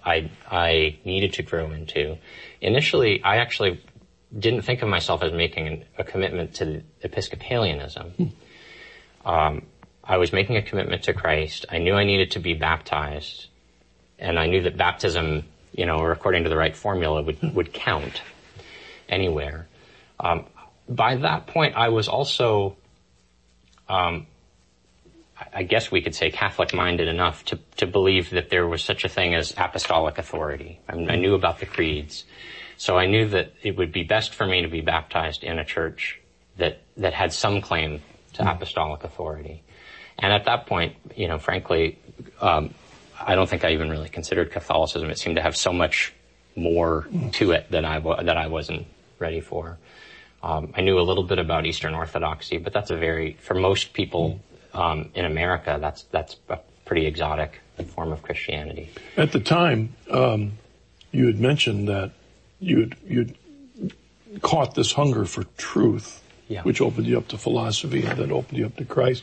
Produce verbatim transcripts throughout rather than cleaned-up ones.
I, I needed to grow into. Initially, I actually didn't think of myself as making an, a commitment to Episcopalianism. Hmm. Um, I was making a commitment to Christ. I knew I needed to be baptized, and I knew that baptism, you know, or according to the right formula, would, would count anywhere. Um, by that point, I was also, um, I guess we could say Catholic-minded enough to, to believe that there was such a thing as apostolic authority. I mean, I knew about the creeds. So I knew that it would be best for me to be baptized in a church that, that had some claim to mm. apostolic authority. And at that point, you know, frankly, um, I don't think I even really considered Catholicism. It seemed to have so much more to it than I, that I wasn't ready for. Um, I knew a little bit about Eastern Orthodoxy, but that's a very, for most people, Um, in America, that's that's a pretty exotic form of Christianity. At the time, um, you had mentioned that you'd you'd caught this hunger for truth, yeah. which opened you up to philosophy and then opened you up to Christ.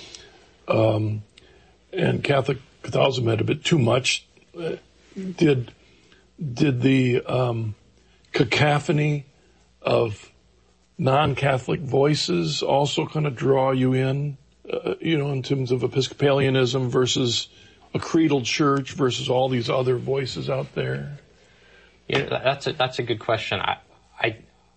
Um, and Catholic Catholicism had a bit too much. Uh, did did the um, cacophony of non-Catholic voices also kind of draw you in? Uh, you know, in terms of Episcopalianism versus a creedal church versus all these other voices out there? Yeah, that's a, that's a good question. I, I,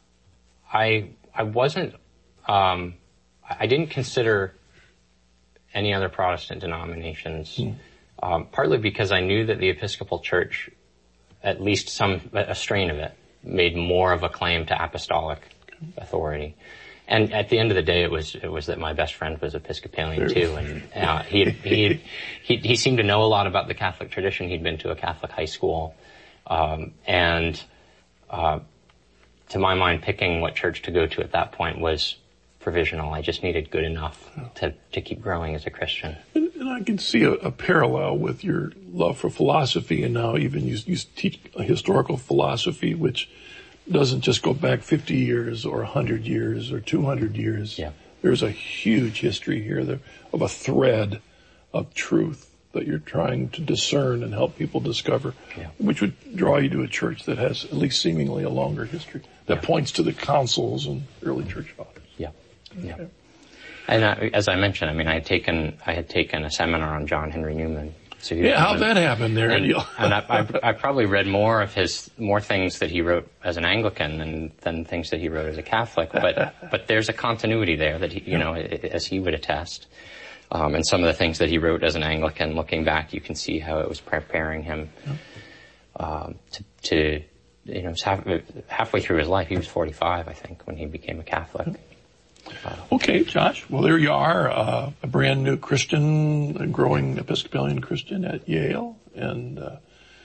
I, I wasn't, um, I didn't consider any other Protestant denominations, mm. um, partly because I knew that the Episcopal Church, at least some, a strain of it, made more of a claim to apostolic authority. And at the end of the day, it was it was that my best friend was Episcopalian too, and uh, he he he he seemed to know a lot about the Catholic tradition. He'd been to a Catholic high school, um, and uh, to my mind, picking what church to go to at that point was provisional. I just needed good enough to to keep growing as a Christian. And, and I can see a, a parallel with your love for philosophy, and now even you you teach a historical philosophy, which doesn't just go back fifty years or one hundred years or two hundred years. Yeah. There's a huge history here of a thread of truth that you're trying to discern and help people discover, yeah. which would draw you to a church that has at least seemingly a longer history that yeah. points to the councils and early church fathers. Yeah. Okay. Yeah. And uh, as I mentioned, I mean, I had taken I had taken a seminar on John Henry Newman. So yeah, how'd that happen there? And, and I, I, I probably read more of his, more things that he wrote as an Anglican than, than things that he wrote as a Catholic. But, but there's a continuity there that he, you know, as he would attest. Um, and some of the things that he wrote as an Anglican, looking back, you can see how it was preparing him, um, to, to, you know, half, halfway through his life. He was forty-five, I think, when he became a Catholic. Okay, Josh. Well, there you are, uh, a brand new Christian, a growing Episcopalian Christian at Yale, and uh,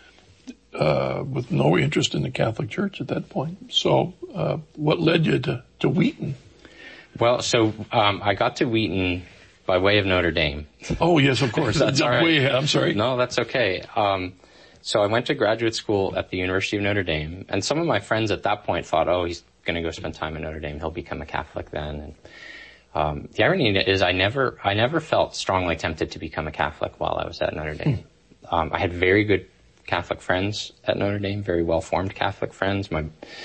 uh, with no interest in the Catholic Church at that point. So, uh, what led you to, to Wheaton? Well, so um, I got to Wheaton by way of Notre Dame. Oh, yes, of course. That's all right. Way ahead. I'm sorry. No, that's okay. Um, so I went to graduate school at the University of Notre Dame, and some of my friends at that point thought, oh, he's going to go spend time in Notre Dame. He'll become a Catholic then. And um, the irony is, I never, I never felt strongly tempted to become a Catholic while I was at Notre Dame. Hmm. Um, I had very good Catholic friends at Notre Dame, very well-formed Catholic friends. My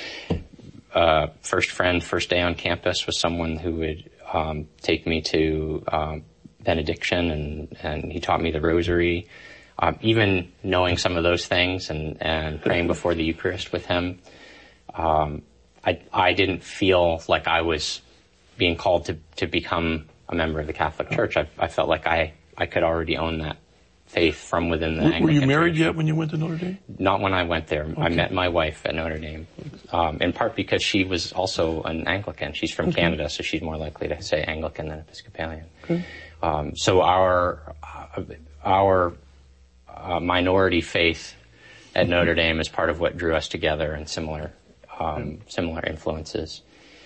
uh, first friend, first day on campus, was someone who would um, take me to um, benediction, and, and he taught me the Rosary. Um, even knowing some of those things and, and praying before the Eucharist with him, um, I, I didn't feel like I was being called to, to become a member of the Catholic Church. I, I felt like I, I could already own that faith from within the Were, Anglican were you married tradition. yet when you went to Notre Dame? Not when I went there. Okay. I met my wife at Notre Dame, um, in part because she was also an Anglican. She's from okay. Canada, so she's more likely to say Anglican than Episcopalian. Okay. Um, so our, uh, our uh, minority faith at Notre Dame is part of what drew us together, and similar Um, similar influences.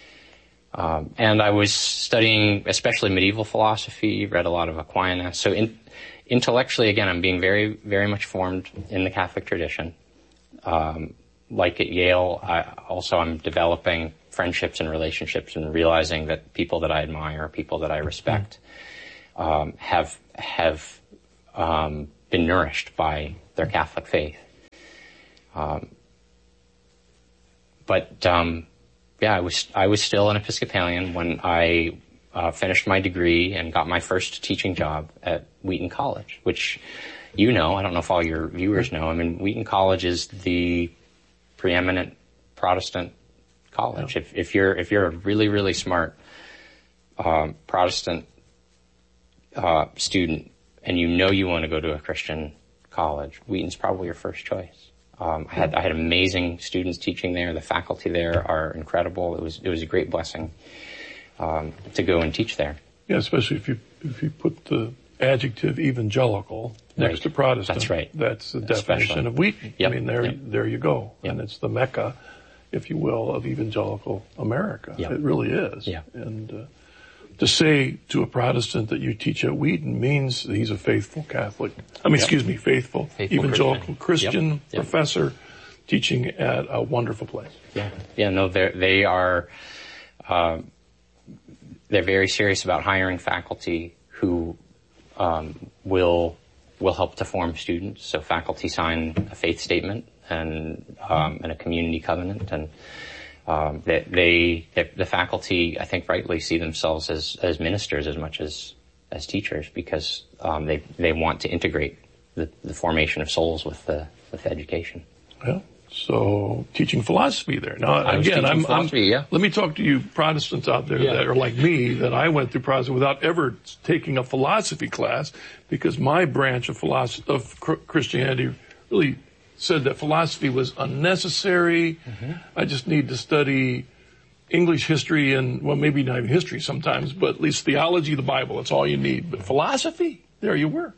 Um, and I was studying especially medieval philosophy, read a lot of Aquinas. So in, intellectually, again, I'm being very, very much formed in the Catholic tradition. Um, like at Yale, I also I'm developing friendships and relationships and realizing that people that I admire, people that I respect, um, have, have, um, been nourished by their Catholic faith. Um, but um, yeah, I was I was still an Episcopalian when I uh, finished my degree and got my first teaching job at Wheaton College, which you know. I don't know if all your viewers know. I mean, Wheaton College is the preeminent Protestant college. Yeah. If, if you're if you're a really really smart um, Protestant uh, student and you know you want to go to a Christian college, Wheaton's probably your first choice. Um, I had I had amazing students teaching there. The faculty there are incredible. It was it was a great blessing um, to go and teach there. Yeah, especially if you if you put the adjective evangelical next right. to Protestant. That's right. That's the Especially. definition of Wheaton. Yep. I mean, there yep. there you go, yep. and it's the Mecca, if you will, of evangelical America. Yep. It really is. Yeah. And uh, to say to a Protestant that you teach at Wheaton means that he's a faithful Catholic. I mean, yep. excuse me, faithful, faithful evangelical Christian, Christian yep. professor yep. teaching at a wonderful place. Yeah, yeah, no, they they are um, they're very serious about hiring faculty who um, will will help to form students. So faculty sign a faith statement and um, and a community covenant, and um, they, they, they the faculty I think rightly see themselves as as ministers as much as as teachers, because um, they they want to integrate the, the formation of souls with the with education. Yeah. So teaching philosophy there. Now, I was again, I'm, philosophy, I'm yeah. let me talk to you Protestants out there yeah. that are like me, that I went through Protestant without ever taking a philosophy class, because my branch of philosophy, of Christianity really said that philosophy was unnecessary. Mm-hmm. I just need to study English history and, well, maybe not even history sometimes, but at least theology, the Bible, that's all you need. But philosophy, there you were.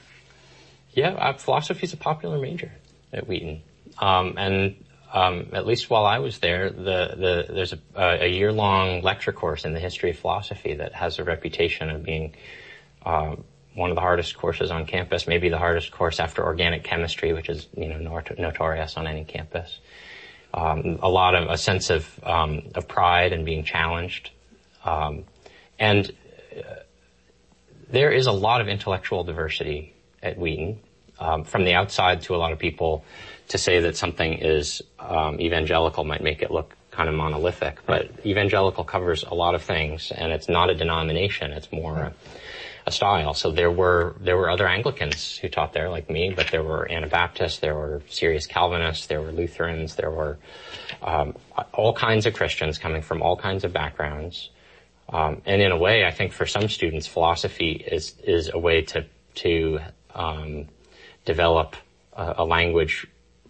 Yeah, uh, philosophy is a popular major at Wheaton. Um, and um, at least while I was there, the, the, there's a, a year-long lecture course in the history of philosophy that has a reputation of being um, one of the hardest courses on campus, maybe the hardest course after organic chemistry, which is you know not- notorious on any campus. Um, a lot of a sense of um, of pride and being challenged, um, and uh, there is a lot of intellectual diversity at Wheaton. Um, from the outside, to a lot of people, to say that something is um, evangelical might make it look kind of monolithic, but evangelical covers a lot of things, and it's not a denomination; it's more a, a style. So there were there were other Anglicans who taught there, like me, but there were Anabaptists, there were serious Calvinists, there were Lutherans, there were um, all kinds of Christians coming from all kinds of backgrounds. Um, and in a way, I think for some students, philosophy is is a way to to um, develop a, a language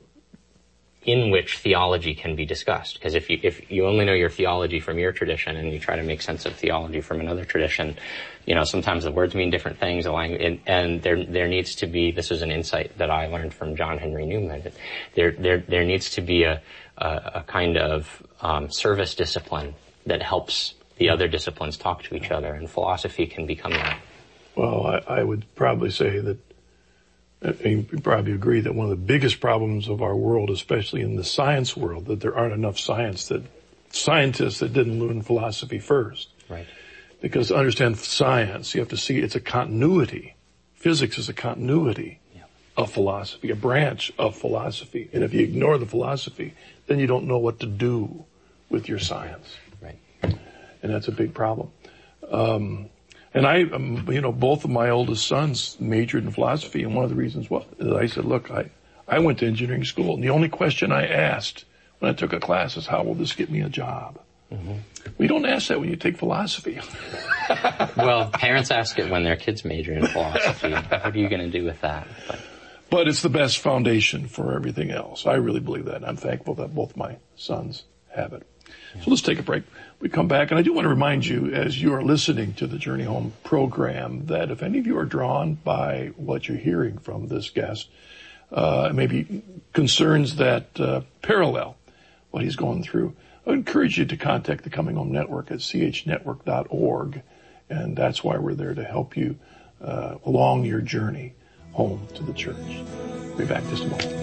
in which theology can be discussed. Because if you if you only know your theology from your tradition and you try to make sense of theology from another tradition, you know, sometimes the words mean different things. The language, and, and there there needs to be. This was an insight that I learned from John Henry Newman. There there there needs to be a a, a kind of um, service discipline that helps the other disciplines talk to each other, and philosophy can become that. Well, I, I would probably say that. You probably agree that one of the biggest problems of our world, especially in the science world, that there aren't enough science that scientists that didn't learn philosophy first. Right. Because to understand science, you have to see it's a continuity. Physics is a continuity yeah. of philosophy, a branch of philosophy. And if you ignore the philosophy, then you don't know what to do with your science. Right. And that's a big problem. Um, And I, um, you know, both of my oldest sons majored in philosophy, and one of the reasons was I said, look, I, I went to engineering school, and the only question I asked when I took a class is, how will this get me a job? Mm-hmm. We don't ask that when you take philosophy. Well, parents ask it when their kids major in philosophy. What are you going to do with that? But. but it's the best foundation for everything else. I really believe that, and I'm thankful that both my sons have it. So let's take a break. We come back, and I do want to remind you, as you are listening to the Journey Home program, that if any of you are drawn by what you're hearing from this guest, uh, maybe concerns that uh, parallel what he's going through, I would encourage you to contact the Coming Home Network at c h network dot org, and that's why we're there to help you uh, along your journey home to the church. We'll be back just a moment.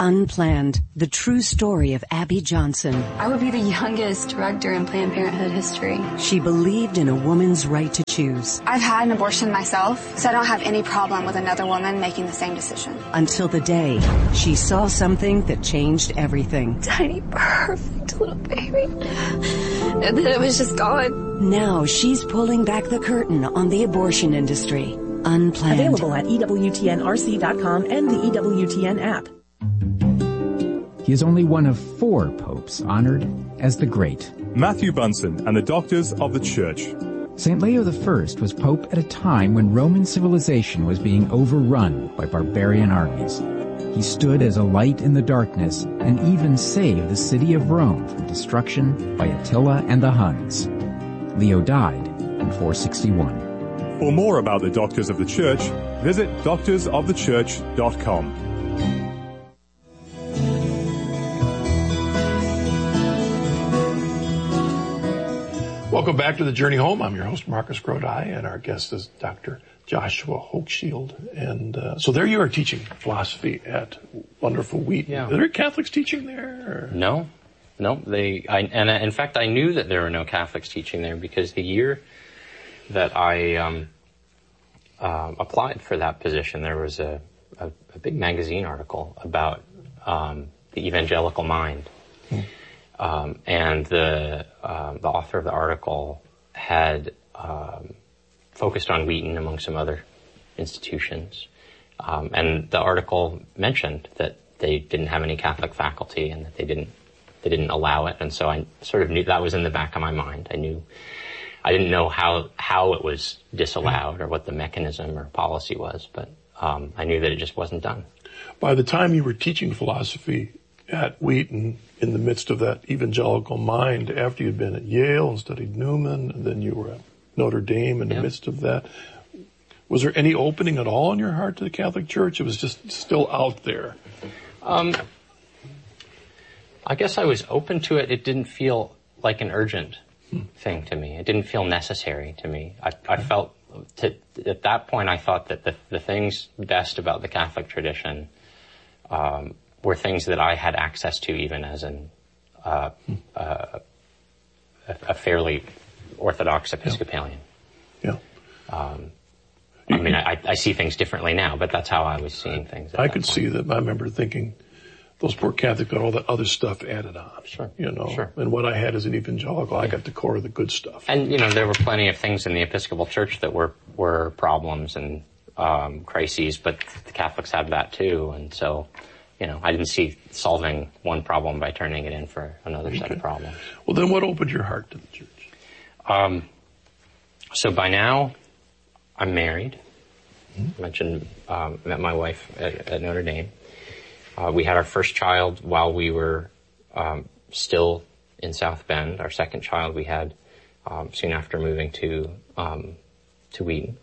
Unplanned, the true story of Abby Johnson. I would be the youngest director in Planned Parenthood history. She believed in a woman's right to choose. I've had an abortion myself, so I don't have any problem with another woman making the same decision. Until the day she saw something that changed everything. Tiny, perfect little baby. And then it was just gone. Now she's pulling back the curtain on the abortion industry. Unplanned. Available at E W T N R C dot com and the E W T N app. He is only one of four popes honored as the Great. Matthew Bunsen and the Doctors of the Church. Saint Leo the First was pope at a time when Roman civilization was being overrun by barbarian armies. He stood as a light in the darkness and even saved the city of Rome from destruction by Attila and the Huns. Leo died in four sixty-one. For more about the Doctors of the Church, visit doctors of the church dot com. Welcome back to The Journey Home. I'm your host, Marcus Grodi, and our guest is Doctor Joshua Hochschild. And uh, so there you are teaching philosophy at wonderful Wheaton. Yeah. Are there Catholics teaching there? Or? No, no. They I, and uh, in fact, I knew that there were no Catholics teaching there because the year that I um, uh, applied for that position, there was a, a, a big magazine article about um, the evangelical mind. Hmm. Um, and the um, the author of the article had um, focused on Wheaton among some other institutions. Um, and the article mentioned that they didn't have any Catholic faculty and that they didn't they didn't allow it. And so I sort of knew that was in the back of my mind. I knew I didn't know how how it was disallowed or what the mechanism or policy was, but um, I knew that it just wasn't done. By the time you were teaching philosophy at Wheaton, in the midst of that evangelical mind, after you'd been at Yale and studied Newman, and then you were at Notre Dame in the yep. midst of that, was there any opening at all in your heart to the Catholic Church? It was just still out there. Um, I guess I was open to it. It didn't feel like an urgent hmm. thing to me. It didn't feel necessary to me. I, I felt, to, at that point, I thought that the, the things best about the Catholic tradition um, were things that I had access to even as an uh, uh, a, a fairly Orthodox Episcopalian. Yeah. yeah. Um, I mean, I, I see things differently now, but that's how I was seeing things. At I that could point. see that. I remember thinking, those poor Catholics got all that other stuff added on. Sure. You know, sure. And what I had as an evangelical, I got the core of the good stuff. And, you know, there were plenty of things in the Episcopal Church that were, were problems and um, crises, but the Catholics had that too, and so... You know, I didn't see solving one problem by turning it in for another okay. set of problems. Well, then what opened your heart to the church? Um, so by now, I'm married. Mm-hmm. I mentioned, um, met my wife at, at Notre Dame. Uh, we had our first child while we were um, still in South Bend. Our second child we had um, soon after moving to um, to Wheaton.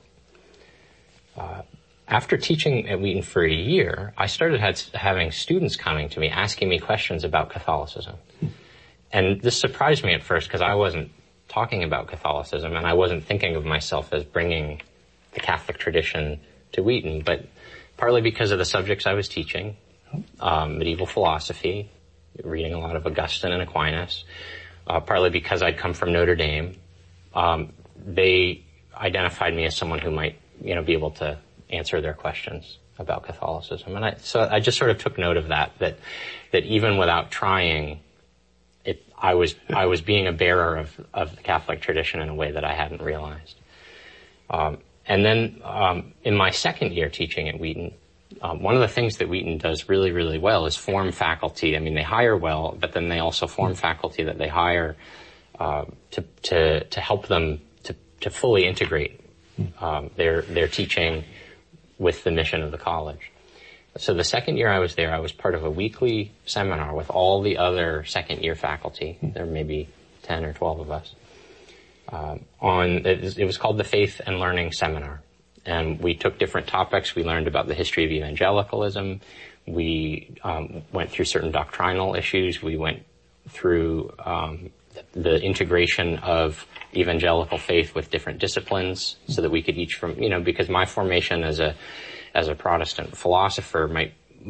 Uh, After teaching at Wheaton for a year, I started had, having students coming to me asking me questions about Catholicism. And this surprised me at first because I wasn't talking about Catholicism and I wasn't thinking of myself as bringing the Catholic tradition to Wheaton, but partly because of the subjects I was teaching, um, medieval philosophy, reading a lot of Augustine and Aquinas, uh, partly because I'd come from Notre Dame. Um, they identified me as someone who might, you know, be able to answer their questions about Catholicism. And I, so I just sort of took note of that, that, that even without trying, it, I was, I was being a bearer of, of the Catholic tradition in a way that I hadn't realized. Um, and then, um, in my second year teaching at Wheaton, um, one of the things that Wheaton does really, really well is form faculty. I mean, they hire well, but then they also form faculty that they hire, uh, to, to, to help them to, to fully integrate, um, their, their teaching with the mission of the college. So the second year I was there, I was part of a weekly seminar with all the other second year faculty. There may be ten or twelve of us. Um, on, it was called the Faith and Learning Seminar. And we took different topics. We learned about the history of evangelicalism. We um, went through certain doctrinal issues. We went through um, the integration of evangelical faith with different disciplines so that we could each from, you know, because my formation as a, as a Protestant philosopher might, might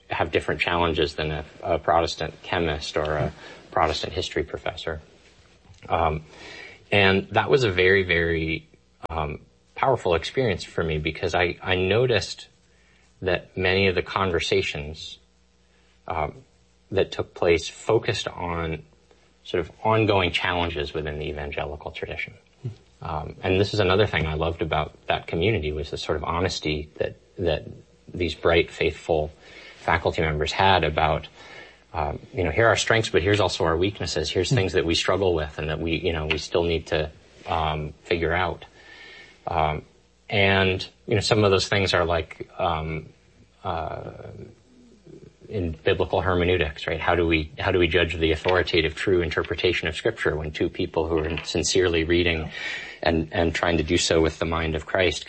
have different challenges than a, a Protestant chemist or a Protestant history professor. Um, and that was a very, very um, powerful experience for me, because I, I noticed that many of the conversations um, that took place focused on sort of ongoing challenges within the evangelical tradition. Um, and this is another thing I loved about that community, was the sort of honesty that that these bright, faithful faculty members had about, um, you know, here are our strengths, but here's also our weaknesses. Here's things that we struggle with and that we, you know, we still need to um, figure out. Um, and, you know, some of those things are like um, uh, in biblical hermeneutics, right? How do we how do we judge the authoritative, true interpretation of Scripture when two people who are sincerely reading and, and trying to do so with the mind of Christ